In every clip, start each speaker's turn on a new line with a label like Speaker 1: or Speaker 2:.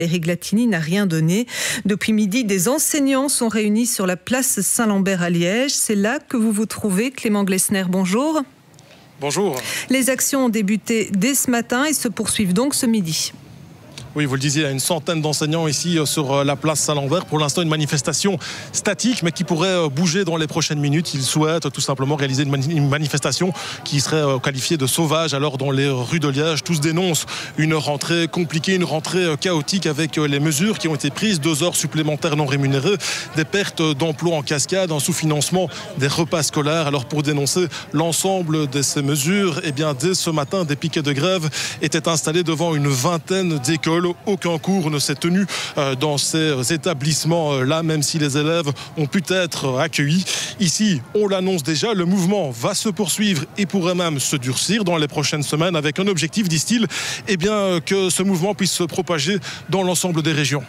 Speaker 1: Éric Latini n'a rien donné. Depuis midi, des enseignants sont réunis sur la place Saint-Lambert à Liège. C'est là que vous vous trouvez. Clément Glessner, bonjour.
Speaker 2: Bonjour.
Speaker 1: Les actions ont débuté dès ce matin et se poursuivent donc ce midi.
Speaker 2: Oui, vous le disiez, il y a une centaine d'enseignants ici sur la place Saint-Lambert. Pour l'instant, une manifestation statique, mais qui pourrait bouger dans les prochaines minutes. Ils souhaitent tout simplement réaliser une manifestation qui serait qualifiée de sauvage. Alors, dans les rues de Liège, tous dénoncent une rentrée compliquée, une rentrée chaotique avec les mesures qui ont été prises, 2 heures supplémentaires non rémunérées, des pertes d'emplois en cascade, un sous-financement des repas scolaires. Alors, pour dénoncer l'ensemble de ces mesures, eh bien, dès ce matin, des piquets de grève étaient installés devant une vingtaine d'écoles. Aucun cours ne s'est tenu dans ces établissements-là, même si les élèves ont pu être accueillis. Ici, on l'annonce déjà, le mouvement va se poursuivre et pourrait même se durcir dans les prochaines semaines avec un objectif, disent-ils, eh bien, que ce mouvement puisse se propager dans l'ensemble des régions.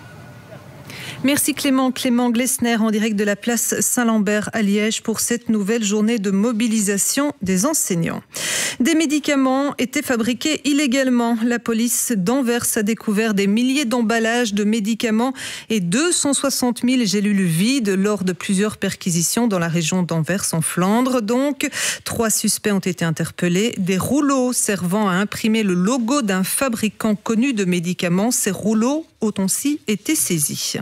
Speaker 1: Merci Clément. Clément Glessner en direct de la place Saint-Lambert à Liège pour cette nouvelle journée de mobilisation des enseignants. Des médicaments étaient fabriqués illégalement. La police d'Anvers a découvert des milliers d'emballages de médicaments et 260 000 gélules vides lors de plusieurs perquisitions dans la région d'Anvers en Flandre. Donc, 3 suspects ont été interpellés. Des rouleaux servant à imprimer le logo d'un fabricant connu de médicaments. Ces rouleaux ont aussi été saisis.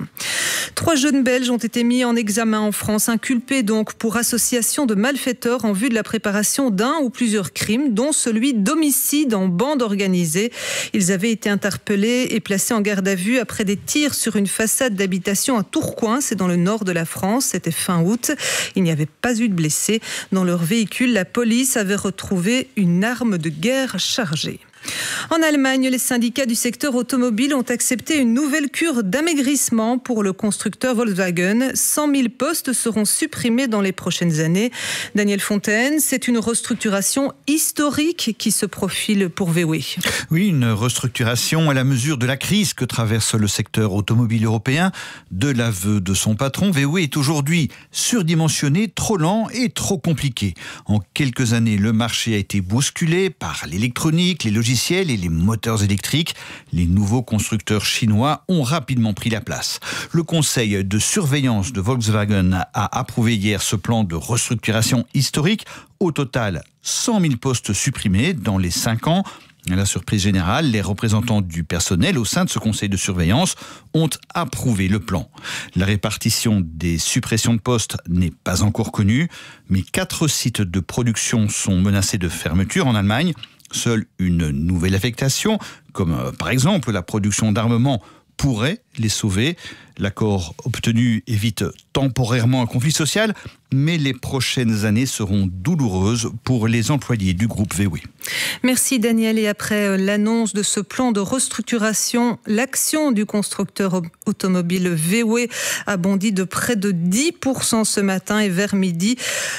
Speaker 1: 3 jeunes Belges ont été mis en examen en France, inculpés donc pour association de malfaiteurs en vue de la préparation d'un ou plusieurs crimes, dont celui d'homicide en bande organisée. Ils avaient été interpellés et placés en garde à vue après des tirs sur une façade d'habitation à Tourcoing, c'est dans le nord de la France, c'était fin août. Il n'y avait pas eu de blessés. Dans leur véhicule, la police avait retrouvé une arme de guerre chargée. En Allemagne, les syndicats du secteur automobile ont accepté une nouvelle cure d'amaigrissement pour le constructeur Volkswagen. 100 000 postes seront supprimés dans les prochaines années. Daniel Fontaine, c'est une restructuration historique qui se profile pour VW.
Speaker 3: Oui, une restructuration à la mesure de la crise que traverse le secteur automobile européen. De l'aveu de son patron, VW est aujourd'hui surdimensionné, trop lent et trop compliqué. En quelques années, le marché a été bousculé par l'électronique, les logiciels et les moteurs électriques. Les nouveaux constructeurs chinois ont rapidement pris la place. Le conseil de surveillance de Volkswagen a approuvé hier ce plan de restructuration historique. Au total, 100 000 postes supprimés dans les 5 ans. À la surprise générale, les représentants du personnel au sein de ce conseil de surveillance ont approuvé le plan. La répartition des suppressions de postes n'est pas encore connue, mais 4 sites de production sont menacés de fermeture en Allemagne. Seule une nouvelle affectation, comme par exemple la production d'armement, pourrait les sauver. L'accord obtenu évite temporairement un conflit social, mais les prochaines années seront douloureuses pour les employés du groupe VW.
Speaker 1: Merci Daniel. Et après l'annonce de ce plan de restructuration, l'action du constructeur automobile VW a bondi de près de 10% ce matin et vers midi,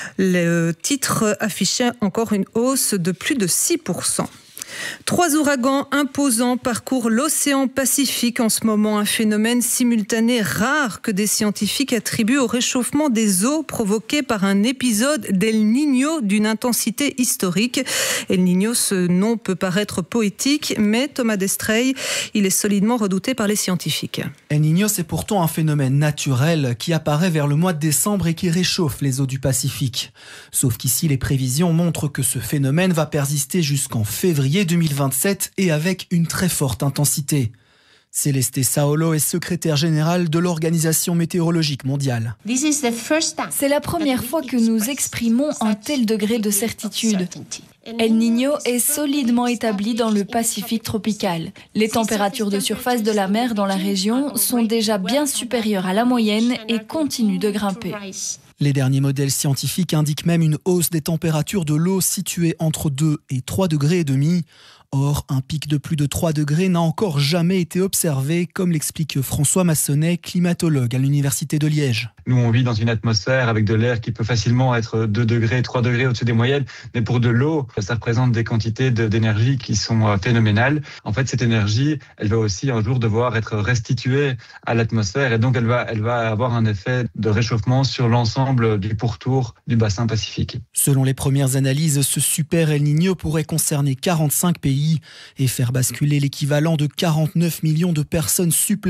Speaker 1: le titre affichait encore une hausse de plus de 6%. 3 ouragans imposants parcourent l'océan Pacifique en ce moment, un phénomène simultané rare que des scientifiques attribuent au réchauffement des eaux provoqué par un épisode d'El Niño d'une intensité historique. El Niño, ce nom peut paraître poétique, mais Thomas Destrey, il est solidement redouté par les scientifiques.
Speaker 4: El Niño, c'est pourtant un phénomène naturel qui apparaît vers le mois de décembre et qui réchauffe les eaux du Pacifique. Sauf qu'ici, les prévisions montrent que ce phénomène va persister jusqu'en février 2027 et avec une très forte intensité. Celeste Saolo est secrétaire générale de l'Organisation météorologique mondiale.
Speaker 5: C'est la première fois que nous exprimons un tel degré de certitude. El Niño est solidement établi dans le Pacifique tropical. Les températures de surface de la mer dans la région sont déjà bien supérieures à la moyenne et continuent de grimper.
Speaker 4: Les derniers modèles scientifiques indiquent même une hausse des températures de l'eau située entre 2 et 3 degrés et demi. Or, un pic de plus de 3 degrés n'a encore jamais été observé, comme l'explique François Massonnet, climatologue à l'Université de Liège.
Speaker 6: Nous, on vit dans une atmosphère avec de l'air qui peut facilement être 2 degrés, 3 degrés au-dessus des moyennes. Mais pour de l'eau, ça représente des quantités d'énergie qui sont phénoménales. En fait, cette énergie, elle va aussi un jour devoir être restituée à l'atmosphère. Et donc, elle va avoir un effet de réchauffement sur l'ensemble du pourtour du bassin pacifique.
Speaker 4: Selon les premières analyses, ce super El Niño pourrait concerner 45 pays. pays et faire basculer l'équivalent de 49 millions de personnes supplémentaires